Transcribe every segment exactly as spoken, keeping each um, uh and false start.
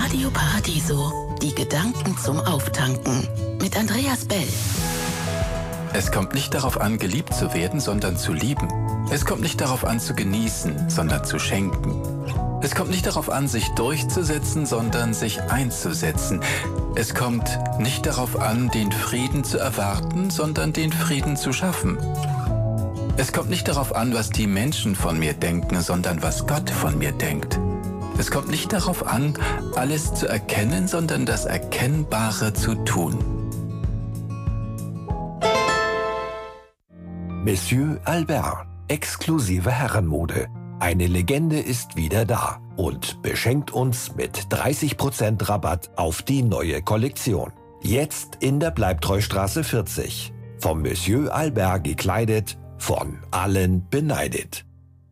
Radio Paradiso, die Gedanken zum Auftanken. Mit Andreas Bell. Es kommt nicht darauf an, geliebt zu werden, sondern zu lieben. Es kommt nicht darauf an, zu genießen, sondern zu schenken. Es kommt nicht darauf an, sich durchzusetzen, sondern sich einzusetzen. Es kommt nicht darauf an, den Frieden zu erwarten, sondern den Frieden zu schaffen. Es kommt nicht darauf an, was die Menschen von mir denken, sondern was Gott von mir denkt. Es kommt nicht darauf an, alles zu erkennen, sondern das Erkennbare zu tun. Monsieur Albert, exklusive Herrenmode. Eine Legende ist wieder da und beschenkt uns mit dreißig Prozent Rabatt auf die neue Kollektion. Jetzt in der Bleibtreustraße vierzig. Vom Monsieur Albert gekleidet, von allen beneidet.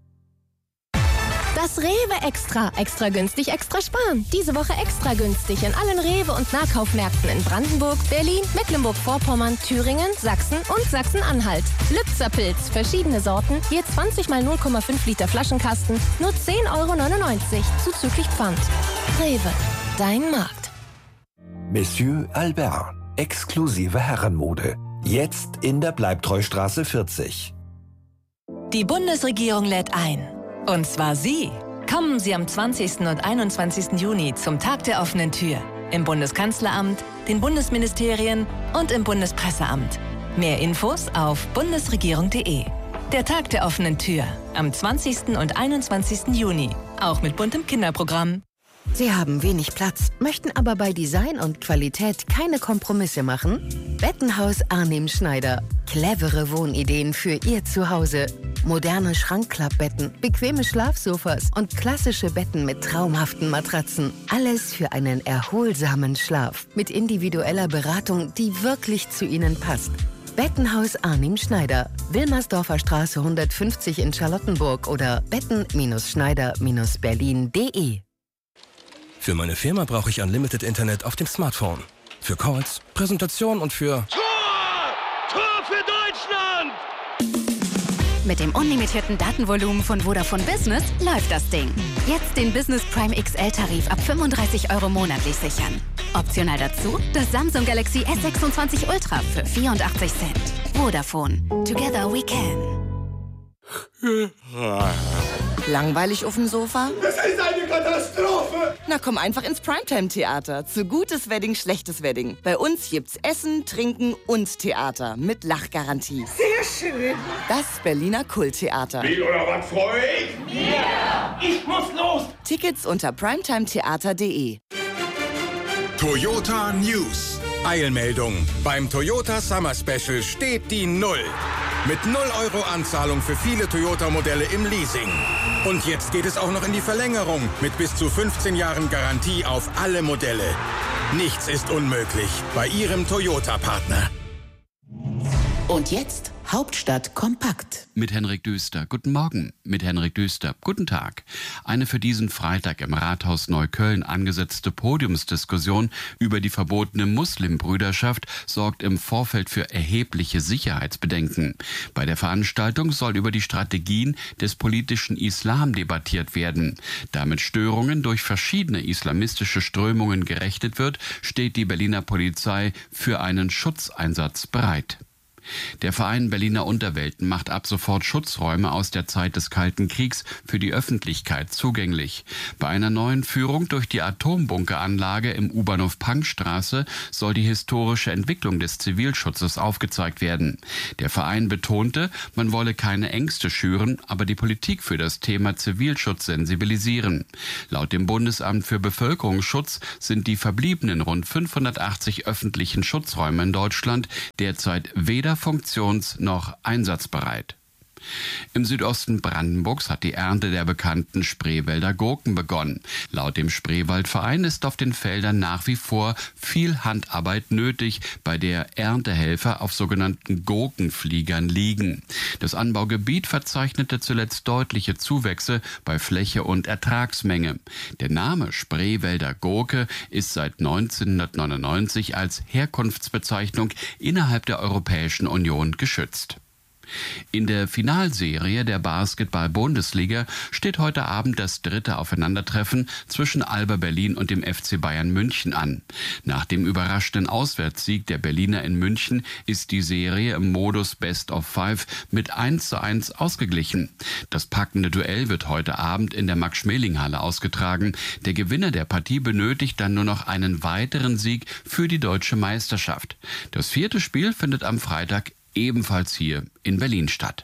Das Rewe Extra. Extra günstig, extra sparen. Diese Woche extra günstig in allen Rewe- und Nahkaufmärkten in Brandenburg, Berlin, Mecklenburg-Vorpommern, Thüringen, Sachsen und Sachsen-Anhalt. Lützerpilz, verschiedene Sorten, je zwanzig mal null Komma fünf Liter Flaschenkasten, nur zehn Euro neunundneunzig, zuzüglich Pfand. Rewe, dein Markt. Monsieur Albert, exklusive Herrenmode. Jetzt in der Bleibtreustraße vierzig. Die Bundesregierung lädt ein. Und zwar Sie. Kommen Sie am zwanzigsten und einundzwanzigsten Juni zum Tag der offenen Tür. Im Bundeskanzleramt, den Bundesministerien und im Bundespresseamt. Mehr Infos auf bundesregierung punkt de. Der Tag der offenen Tür. Am zwanzigsten und einundzwanzigsten Juni. Auch mit buntem Kinderprogramm. Sie haben wenig Platz, möchten aber bei Design und Qualität keine Kompromisse machen? Bettenhaus Arnim Schneider. Clevere Wohnideen für Ihr Zuhause. Moderne Schrankklappbetten, bequeme Schlafsofas und klassische Betten mit traumhaften Matratzen. Alles für einen erholsamen Schlaf. Mit individueller Beratung, die wirklich zu Ihnen passt. Bettenhaus Arnim Schneider. Wilmersdorfer Straße hundertfünfzig in Charlottenburg oder betten Schneider Berlin punkt de. Für meine Firma brauche ich Unlimited Internet auf dem Smartphone. Für Calls, Präsentation und für... Tor! Tor für Deutschland! Mit dem unlimitierten Datenvolumen von Vodafone Business läuft das Ding. Jetzt den Business Prime X L-Tarif ab fünfunddreißig Euro monatlich sichern. Optional dazu das Samsung Galaxy S sechsundzwanzig Ultra für vierundachtzig Cent. Vodafone. Together we can. Langweilig auf dem Sofa? Das ist eine Katastrophe! Na komm einfach ins Primetime-Theater. Zu gutes Wedding, schlechtes Wedding. Bei uns gibt's Essen, Trinken und Theater mit Lachgarantie. Sehr schön! Das Berliner Kulttheater. Wie oder was, freu ich? Yeah. Ich muss los! Tickets unter primetimetheater punkt de. Toyota News. Eilmeldung. Beim Toyota Summer Special steht die Null. Mit null Euro Anzahlung für viele Toyota-Modelle im Leasing. Und jetzt geht es auch noch in die Verlängerung mit bis zu fünfzehn Jahren Garantie auf alle Modelle. Nichts ist unmöglich bei Ihrem Toyota-Partner. Und jetzt Hauptstadt kompakt. Mit Henrik Düster. Guten Morgen. Mit Henrik Düster. Guten Tag. Eine für diesen Freitag im Rathaus Neukölln angesetzte Podiumsdiskussion über die verbotene Muslimbrüderschaft sorgt im Vorfeld für erhebliche Sicherheitsbedenken. Bei der Veranstaltung soll über die Strategien des politischen Islam debattiert werden. Damit Störungen durch verschiedene islamistische Strömungen gerechnet wird, steht die Berliner Polizei für einen Schutzeinsatz bereit. Der Verein Berliner Unterwelten macht ab sofort Schutzräume aus der Zeit des Kalten Kriegs für die Öffentlichkeit zugänglich. Bei einer neuen Führung durch die Atombunkeranlage im U-Bahnhof Punkstraße soll die historische Entwicklung des Zivilschutzes aufgezeigt werden. Der Verein betonte, man wolle keine Ängste schüren, aber die Politik für das Thema Zivilschutz sensibilisieren. Laut dem Bundesamt für Bevölkerungsschutz sind die verbliebenen rund fünfhundertachtzig öffentlichen Schutzräume in Deutschland derzeit weder funktions- noch einsatzbereit. Im Südosten Brandenburgs hat die Ernte der bekannten Spreewälder Gurken begonnen. Laut dem Spreewaldverein ist auf den Feldern nach wie vor viel Handarbeit nötig, bei der Erntehelfer auf sogenannten Gurkenfliegern liegen. Das Anbaugebiet verzeichnete zuletzt deutliche Zuwächse bei Fläche und Ertragsmenge. Der Name Spreewälder Gurke ist seit neunzehnhundertneunundneunzig als Herkunftsbezeichnung innerhalb der Europäischen Union geschützt. In der Finalserie der Basketball-Bundesliga steht heute Abend das dritte Aufeinandertreffen zwischen Alba Berlin und dem F C Bayern München an. Nach dem überraschenden Auswärtssieg der Berliner in München ist die Serie im Modus Best of Five mit eins zu eins ausgeglichen. Das packende Duell wird heute Abend in der Max-Schmeling-Halle ausgetragen. Der Gewinner der Partie benötigt dann nur noch einen weiteren Sieg für die deutsche Meisterschaft. Das vierte Spiel findet am Freitag ebenfalls hier in Berlin statt.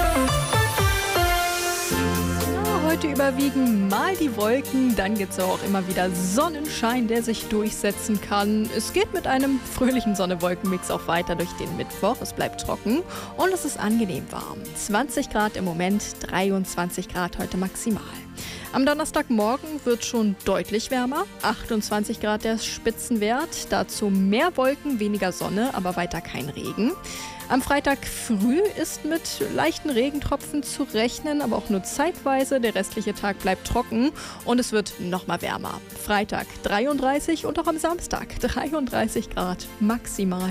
Heute überwiegen mal die Wolken, dann gibt es auch immer wieder Sonnenschein, der sich durchsetzen kann. Es geht mit einem fröhlichen Sonne-Wolken-Mix auch weiter durch den Mittwoch. Es bleibt trocken und es ist angenehm warm. zwanzig Grad im Moment, dreiundzwanzig Grad heute maximal. Am Donnerstagmorgen wird schon deutlich wärmer, achtundzwanzig Grad der Spitzenwert, dazu mehr Wolken, weniger Sonne, aber weiter kein Regen. Am Freitag früh ist mit leichten Regentropfen zu rechnen, aber auch nur zeitweise. Der restliche Tag bleibt trocken und es wird noch mal wärmer. Freitag dreiunddreißig und auch am Samstag dreiunddreißig Grad maximal.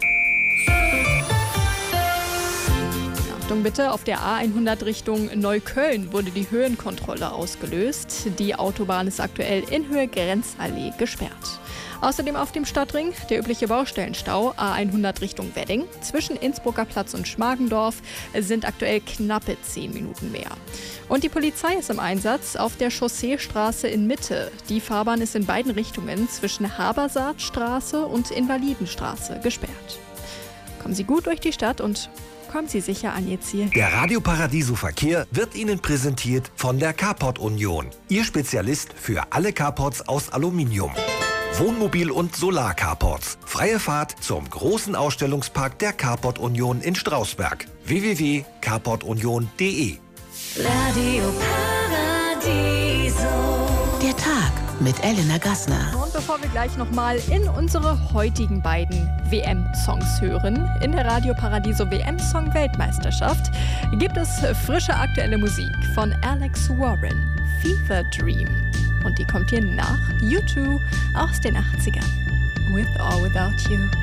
Achtung bitte, auf der A hundert Richtung Neukölln wurde die Höhenkontrolle ausgelöst. Die Autobahn ist aktuell in Höhe Grenzallee gesperrt. Außerdem auf dem Stadtring der übliche Baustellenstau A hundert Richtung Wedding. Zwischen Innsbrucker Platz und Schmargendorf sind aktuell knappe zehn Minuten mehr. Und die Polizei ist im Einsatz auf der Chausseestraße in Mitte. Die Fahrbahn ist in beiden Richtungen zwischen Habersaatstraße und Invalidenstraße gesperrt. Kommen Sie gut durch die Stadt und kommen Sie sicher an Ihr Ziel. Der Radio Paradiso Verkehr wird Ihnen präsentiert von der Carport Union. Ihr Spezialist für alle Carports aus Aluminium. Wohnmobil- und Solar-Carports. Freie Fahrt zum großen Ausstellungspark der Carport Union in Strausberg. w w w punkt carport union punkt d e Radio Paradiso. Der Tag mit Elena Gassner. Und bevor wir gleich nochmal in unsere heutigen beiden W M-Songs hören, in der Radio Paradiso W M-Song-Weltmeisterschaft, gibt es frische aktuelle Musik von Alex Warren, Fever Dream. Und die kommt hier nach U zwei aus den achtzigern. With or Without You.